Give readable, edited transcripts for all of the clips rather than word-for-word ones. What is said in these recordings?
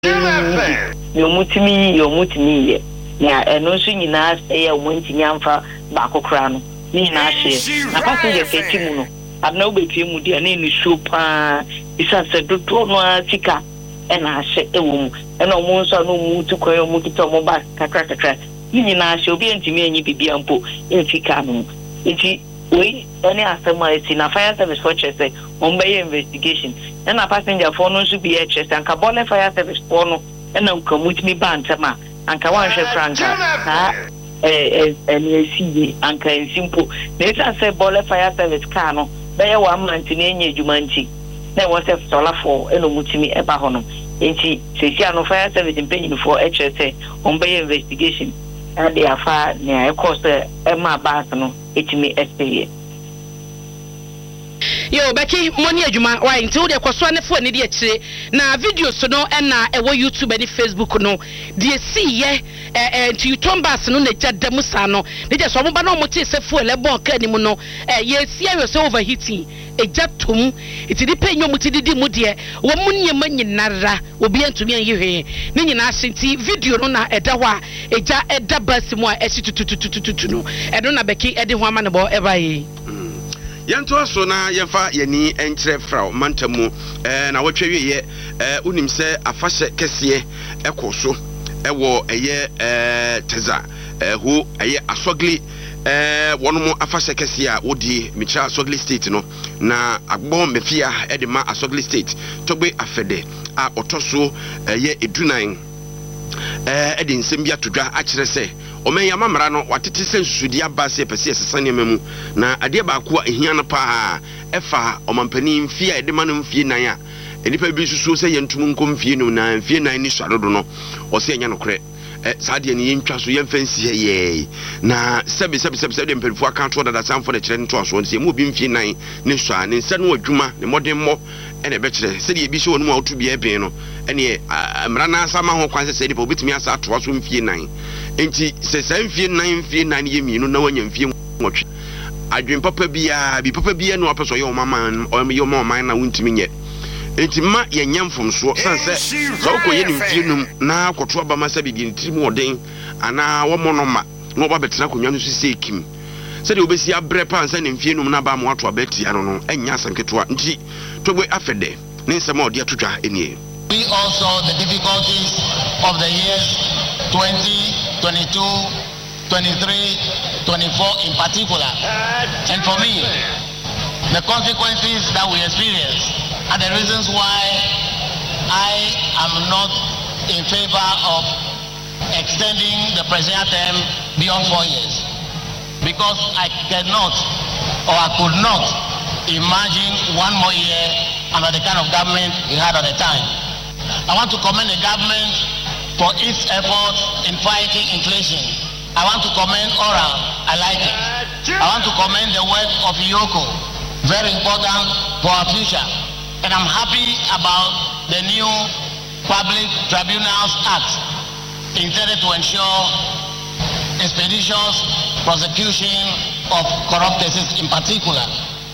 Yomutimi ye. Yeah, and no swinging us a winting amfa Bacocrano. Nina share. A passenger Fetimuno. I've no between with your name is super. It's a Dono Tika, and I said a woman, and almost no move to Koyo Mukitomo back, Cacraca. Nina shall be into me and you be ample in Ficano. It's we any aftermath in a fire service for Chester on by investigation. And a passenger for no should be at Chester and Cabole fire service for no, and now come with me bantama. Anka wanshe franka and you see anka in simple later say bole fire service car no be 1 month ni jumanti na was a solar for eno mutimi eba hono enti sesi no fire service impany for HSA on by investigation and they afa na e cost e ma bass no etimi SPA. Yo Becky money adwuma why until the kwaso ne fo ne de akire na videos no na ewo YouTube and Facebook no de see ye to you turn bass no na jada musa no de je so mo ba no mo te se fuel e bon ka ni mu no ye see yourself overheating ejatum iti di penyo mo ti di mu de wo mu nyema nyinara obi antumi an yehwe ne nyina asenti video no na eda ho a eja eda bass mu a esi tututututu no edo na Becky ede ho ama ne bo eba yi. Yanto so na yefa yani enkyere frau mantamu na wotwe ye unim se afahye kese ekoso ewo eye teza hu eye asogli wono afahye kese a wodi micha asogli state no na agbo mefia edema asogli state togbe afede a otoso eye edunan edi nsem bia todwa akire se omen amamra no watete sensusudi abase pese sesane memu na ade ba ko ehia no pa efa omampani mfie edema no mfie nan a enipa bi susu se yentum nkom mfie no na mfie nan ni swadodo no o se enya no kre saade ne yentwa so yemfansi ye na sebe de mpelfu aka to dada samfo de kire nto so se mu bi mfie nan ne swa ne nsa no adwuma ne modemmo ene be kire se de bi se wonu auto bi eben no ene amra na asama ho kwan se de po bitimi asa to so mfie nan enti se mfie nan ye mienu na wanya mfie nwotwe adwen papa bia bi papa bia no apeso ye o mama na wuntimi nye enti ma ye nyamfom so sanse so ko ye mfie num na akoto aba masa bi ntirimu oden ana wo monoma no ba betena konwa no so sekim se de obesi abre pa ansa ne mfie num na ba mo ato abeti ano no enya sanketo nti togwe afede ne nsema odi atotwa enie. We also the difficulties of the years 2022, 23, 24 in particular. And for me, the consequences that we experience are the reasons why I am not in favor of extending the presidential term beyond 4 years. Because I cannot or I could not imagine one more year under the kind of government we had at the time. I want to commend the government for its efforts in fighting inflation. I want to commend Oral, I like it. I want to commend the work of Yoko, very important for our future. And I'm happy about the new Public Tribunals Act intended to ensure expeditious prosecution of corrupt cases in particular.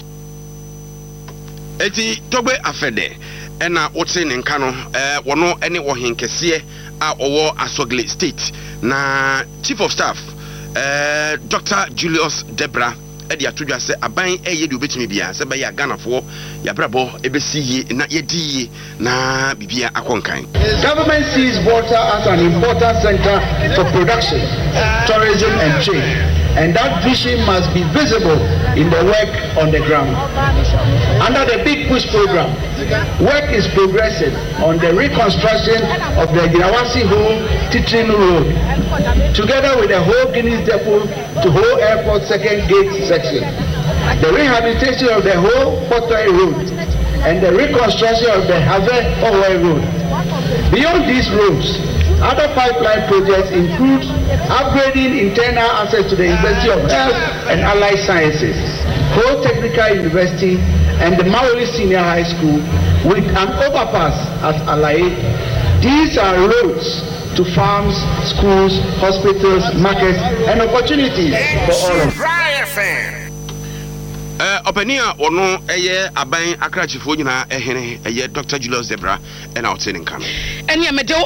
Eti togbe afede ena wote ne nka no wono ene wo henkese a owo Asogli state na chief of staff Dr. Julius Debra edi atodwa se aban eye de obetimi bia se ba ya ganafo ya brabo ebesi yi na yedi na bibia akonkan. Government sees water as an important center for production, tourism and trade. And that vision must be visible in the work on the ground. Under the Big Push program, work is progressing on the reconstruction of the Girawasi Ho Titrin Road, together with the Ho Guinness Depot to Ho Airport second gate section, the rehabilitation of the Ho Potoi Road, and the reconstruction of the Have Ohoi Road. Beyond these roads, other pipeline projects include upgrading internal access to the University of Health and Allied Sciences, Ho Technical University, and the Maori Senior High School with an overpass at Alai. These are roads to farms, schools, hospitals, markets, and opportunities for all of us. Opani a ono eye aban akrachifo nyina ehene eye Dr. Julius Zebra and out in Kano. And